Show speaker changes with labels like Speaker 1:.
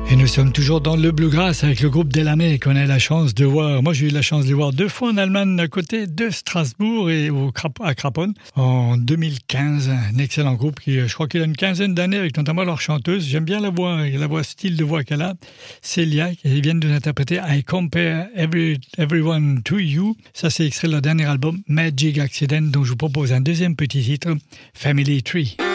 Speaker 1: Et nous sommes toujours dans le Bluegrass avec le groupe Delamay qu'on a la chance de voir. Moi, j'ai eu la chance de les voir 2 fois en Allemagne, à côté de Strasbourg et à Craponne en 2015. Un excellent groupe qui, je crois qu'il a une quinzaine d'années avec notamment leur chanteuse. J'aime bien la voix style de voix qu'elle a, Célia, et ils viennent de nous interpréter I Compare Everyone to You. Ça, c'est extrait de leur dernier album Magic Accident, dont je vous propose un deuxième petit titre, Family Tree.